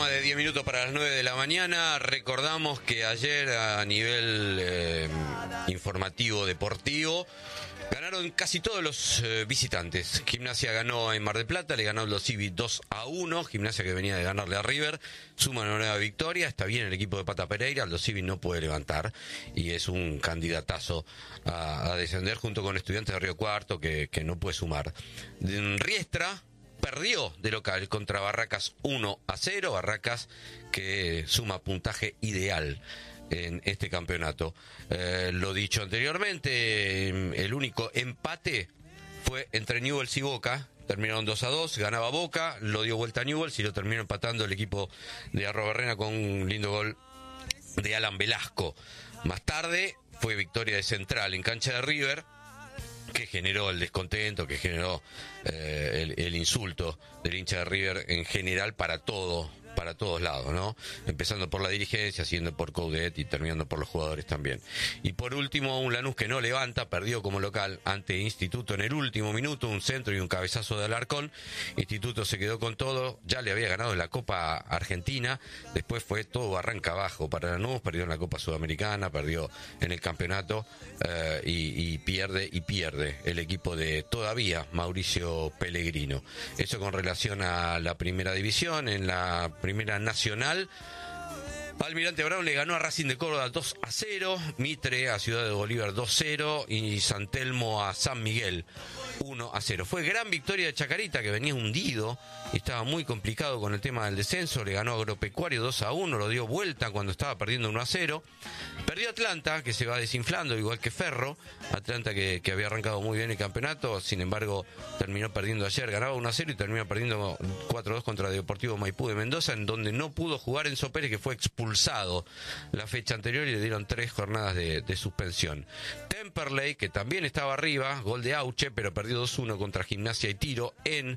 programa de 10 minutos para las 9 de la mañana. Recordamos que ayer a nivel informativo deportivo ganaron casi todos los visitantes. Gimnasia ganó en Mar del Plata, le ganó los Civi 2-1. Gimnasia, que venía de ganarle a River, suma una nueva victoria. Está bien el equipo de Pata Pereira, los Civi no puede levantar y es un candidatazo a descender junto con Estudiantes de Río Cuarto que no puede sumar. Riestra perdió de local contra Barracas 1-0. Barracas, que suma puntaje ideal en este campeonato. Lo dicho anteriormente, el único empate fue entre Newell's y Boca. Terminaron 2-2, ganaba Boca, lo dio vuelta a Newell's y lo terminó empatando el equipo de Arrobarrena con un lindo gol de Alan Velasco. Más tarde fue victoria de Central en cancha de River, que generó el descontento, que generó el insulto del hincha de River en general para todos lados, ¿no? Empezando por la dirigencia, siguiendo por Coudet y terminando por los jugadores también. Y por último, un Lanús que no levanta, perdió como local ante Instituto en el último minuto, un centro y un cabezazo de Alarcón. Instituto se quedó con todo, ya le había ganado en la Copa Argentina, después fue todo arranca abajo para Lanús, perdió en la Copa Sudamericana, perdió en el campeonato y pierde el equipo de todavía Mauricio Pellegrino. Eso con relación a la primera división. En la primera nacional, Almirante Brown le ganó a Racing de Córdoba 2-0, Mitre a Ciudad de Bolívar 2-0 y San Telmo a San Miguel 1-0. Fue gran victoria de Chacarita, que venía hundido y estaba muy complicado con el tema del descenso. Le ganó a Agropecuario 2-1, lo dio vuelta cuando estaba perdiendo 1-0. Perdió Atlanta, que se va desinflando igual que Ferro. Atlanta que había arrancado muy bien el campeonato, sin embargo terminó perdiendo ayer, ganaba 1-0 y terminó perdiendo 4-2 contra Deportivo Maipú de Mendoza, en donde no pudo jugar Enzo Pérez, que fue expulsado la fecha anterior y le dieron 3 jornadas de suspensión. Temperley, que también estaba arriba, gol de Auche, pero perdió 2-1 contra Gimnasia y Tiro en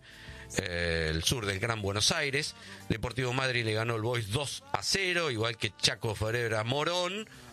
el sur del Gran Buenos Aires. Deportivo Madrid le ganó el Boys 2-0, igual que Chaco Ferreira Morón